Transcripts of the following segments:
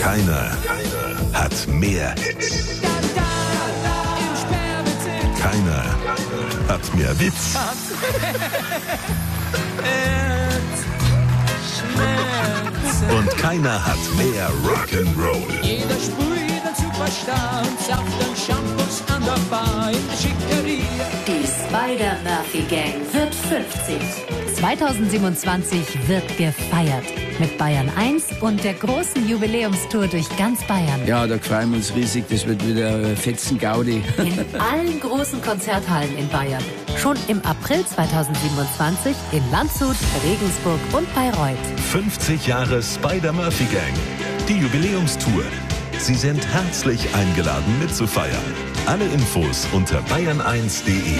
Keiner hat mehr Hits. Keiner hat mehr Witz. Und keiner hat mehr Rock'n'Roll. Jeder sprüht einen Superstar und Saft und Shampoos an der Bar in der Schickeria. Die Spider-Murphy-Gang wird 50. 2027 wird gefeiert. Mit Bayern 1 und der großen Jubiläumstour durch ganz Bayern. Ja, da freuen wir uns riesig. Das wird wieder Fetzen-Gaudi. In allen großen Konzerthallen in Bayern. Schon im April 2027 in Landshut, Regensburg und Bayreuth. 50 Jahre Spider-Murphy-Gang. Die Jubiläumstour. Sie sind herzlich eingeladen mitzufeiern. Alle Infos unter bayern1.de.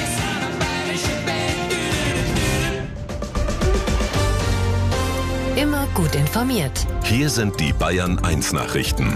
Immer gut informiert. Hier sind die Bayern 1 Nachrichten.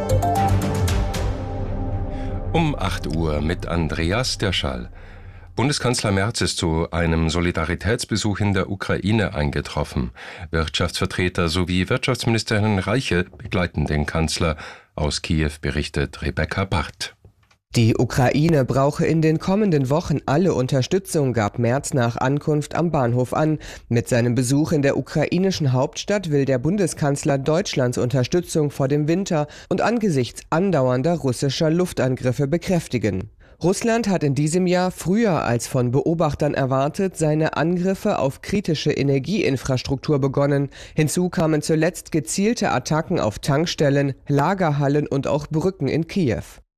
Um 8 Uhr mit Andreas Derschall. Bundeskanzler Merz ist zu einem Solidaritätsbesuch in der Ukraine eingetroffen. Wirtschaftsvertreter sowie Wirtschaftsministerin Reiche begleiten den Kanzler. Aus Kiew berichtet Rebecca Barth. Die Ukraine brauche in den kommenden Wochen alle Unterstützung, gab Merz nach Ankunft am Bahnhof an. Mit seinem Besuch in der ukrainischen Hauptstadt will der Bundeskanzler Deutschlands Unterstützung vor dem Winter und angesichts andauernder russischer Luftangriffe bekräftigen. Russland hat in diesem Jahr früher als von Beobachtern erwartet seine Angriffe auf kritische Energieinfrastruktur begonnen. Hinzu kamen zuletzt gezielte Attacken auf Tankstellen, Lagerhallen und auch Brücken in Kiew.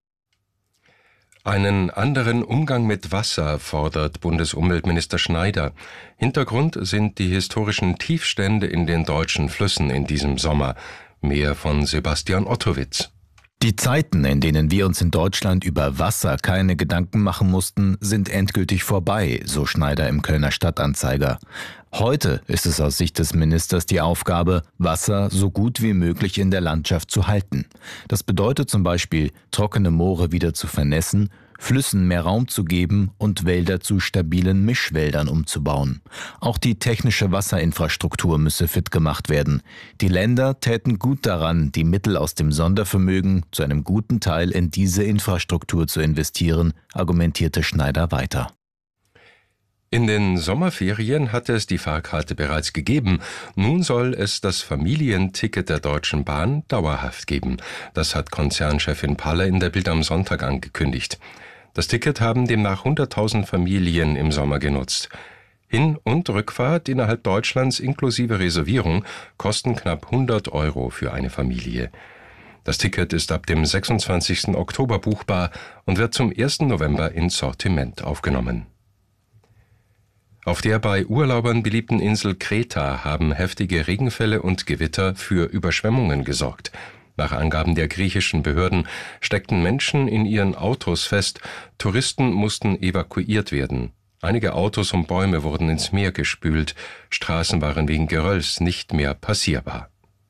Einen anderen Umgang mit Wasser fordert Bundesumweltminister Schneider. Hintergrund sind die historischen Tiefstände in den deutschen Flüssen in diesem Sommer. Mehr von Sebastian Ottowitz. Die Zeiten, in denen wir uns in Deutschland über Wasser keine Gedanken machen mussten, sind endgültig vorbei, so Schneider im Kölner Stadtanzeiger. Heute ist es aus Sicht des Ministers die Aufgabe, Wasser so gut wie möglich in der Landschaft zu halten. Das bedeutet zum Beispiel, trockene Moore wieder zu vernässen, Flüssen mehr Raum zu geben und Wälder zu stabilen Mischwäldern umzubauen. Auch die technische Wasserinfrastruktur müsse fit gemacht werden. Die Länder täten gut daran, die Mittel aus dem Sondervermögen zu einem guten Teil in diese Infrastruktur zu investieren, argumentierte Schneider weiter. In den Sommerferien hatte es die Fahrkarte bereits gegeben. Nun soll es das Familienticket der Deutschen Bahn dauerhaft geben. Das hat Konzernchefin Paller in der Bild am Sonntag angekündigt. Das Ticket haben demnach 100.000 Familien im Sommer genutzt. Hin- und Rückfahrt innerhalb Deutschlands inklusive Reservierung kosten knapp 100 € für eine Familie. Das Ticket ist ab dem 26. Oktober buchbar und wird zum 1. November ins Sortiment aufgenommen. Auf der bei Urlaubern beliebten Insel Kreta haben heftige Regenfälle und Gewitter für Überschwemmungen gesorgt. Nach Angaben der griechischen Behörden steckten Menschen in ihren Autos fest, Touristen mussten evakuiert werden. Einige Autos und Bäume wurden ins Meer gespült, Straßen waren wegen Gerölls nicht mehr passierbar.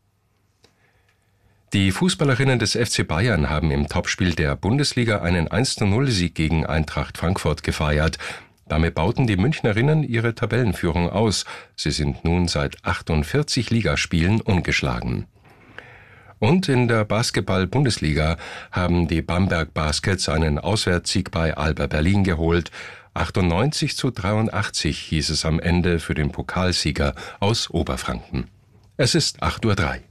Die Fußballerinnen des FC Bayern haben im Topspiel der Bundesliga einen 1:0-Sieg gegen Eintracht Frankfurt gefeiert. Damit bauten die Münchnerinnen ihre Tabellenführung aus. Sie sind nun seit 48 Ligaspielen ungeschlagen. Und in der Basketball-Bundesliga haben die Bamberg Baskets einen Auswärtssieg bei Alba Berlin geholt. 98:83 hieß es am Ende für den Pokalsieger aus Oberfranken. Es ist 8:03 Uhr.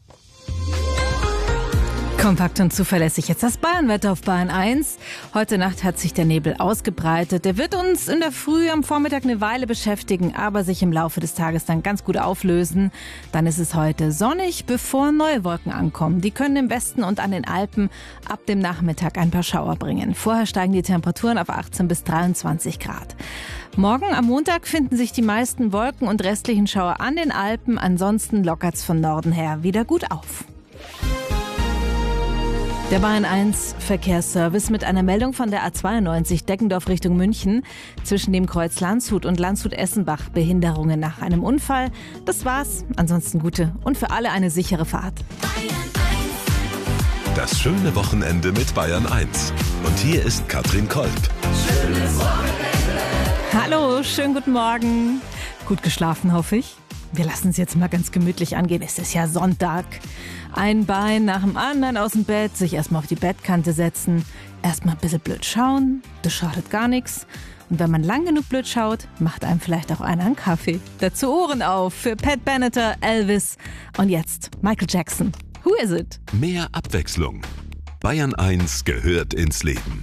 Kompakt und zuverlässig jetzt das Bayernwetter auf Bayern 1. Heute Nacht hat sich der Nebel ausgebreitet. Der wird uns in der Früh am Vormittag eine Weile beschäftigen, aber sich im Laufe des Tages dann ganz gut auflösen. Dann ist es heute sonnig, bevor neue Wolken ankommen. Die können im Westen und an den Alpen ab dem Nachmittag ein paar Schauer bringen. Vorher steigen die Temperaturen auf 18 bis 23 Grad. Morgen am Montag finden sich die meisten Wolken und restlichen Schauer an den Alpen. Ansonsten lockert's von Norden her wieder gut auf. Der Bayern 1 Verkehrsservice mit einer Meldung von der A92 Deckendorf Richtung München. Zwischen dem Kreuz Landshut und Landshut-Essenbach Behinderungen nach einem Unfall. Das war's. Ansonsten gute und für alle eine sichere Fahrt. Das schöne Wochenende mit Bayern 1. Und hier ist Katrin Kolb. Hallo, schönen guten Morgen. Gut geschlafen, hoffe ich. Wir lassen es jetzt mal ganz gemütlich angehen. Es ist ja Sonntag. Ein Bein nach dem anderen aus dem Bett, sich erstmal auf die Bettkante setzen, erstmal ein bisschen blöd schauen, das schadet gar nichts. Und wenn man lang genug blöd schaut, macht einem vielleicht auch einer einen Kaffee. Dazu Ohren auf für Pat Benatar, Elvis und jetzt Michael Jackson. Who is it? Mehr Abwechslung. Bayern 1 gehört ins Leben.